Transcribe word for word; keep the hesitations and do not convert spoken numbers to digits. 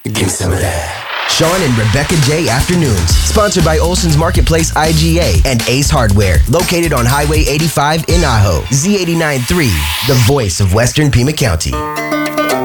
Give me some of that. Sean and Rebecca J Afternoons. Sponsored by Olson's Marketplace I G A and Ace Hardware. Located on Highway eighty-five in Ajo. Z eighty-nine point three, the voice of Western Pima County.